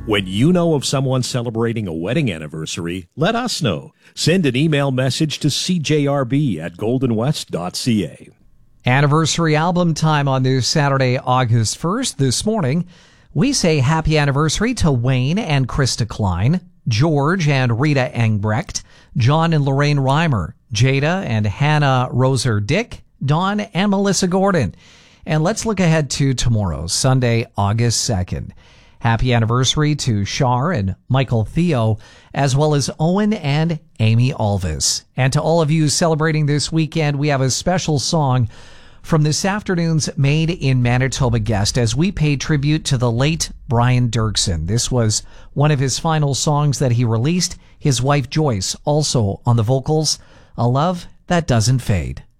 When you know of someone celebrating a wedding anniversary, let us know. Send an email message to cjrb@goldenwest.ca. Anniversary album time on this Saturday, August 1st. This morning, we say happy anniversary to Wayne and Krista Klein, George and Rita Engbrecht, John and Lorraine Reimer, Jada and Hannah Roser Dick, Dawn and Melissa Gordon. And let's look ahead to tomorrow, Sunday, August 2nd. Happy anniversary to Shar and Michael Theo, as well as Owen and Amy Alvis. And to all of you celebrating this weekend, we have a special song from this afternoon's Made in Manitoba guest as we pay tribute to the late Brian Dirksen. This was one of his final songs that he released. His wife Joyce also on the vocals, A Love That Doesn't Fade.